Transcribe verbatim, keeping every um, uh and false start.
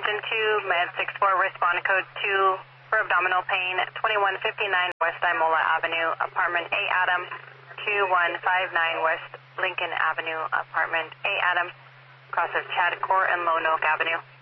Engine two, Med six four, respond code two for abdominal pain, twenty-one fifty-nine West Imola Avenue, apartment A Adam, two one five nine West Lincoln Avenue, apartment A Adam, crosses Chad Court and Lone Oak Avenue.